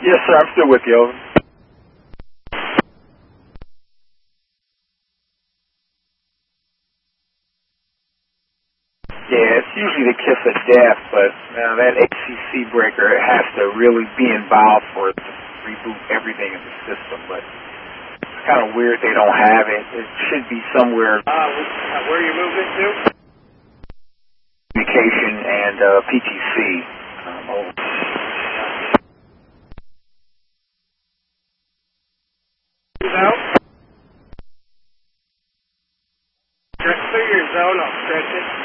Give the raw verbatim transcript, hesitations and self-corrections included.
Yes, sir. I'm still with you. Over. Yeah, it's usually the kiss of death, but uh, that A C C breaker has to really be involved for it to reboot everything in the system. But it's kind of weird they don't have it. It should be somewhere. Uh, where are you moving to? Communication and uh, P T C. Um, over. Out? Stretch through your zone, I'll stretch it.